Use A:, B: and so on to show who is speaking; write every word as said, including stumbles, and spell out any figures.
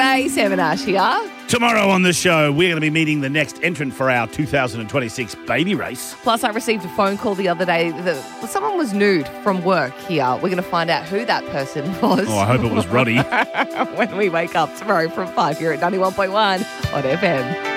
A: G'day, Sam and Ash here.
B: Tomorrow on the show, we're going to be meeting the next entrant for our two thousand twenty-six baby race.
A: Plus, I received a phone call the other day that someone was nude from work here. We're going to find out who that person was.
B: Oh, I hope it was Roddy.
A: When we wake up tomorrow from five here at ninety-one point one on F M.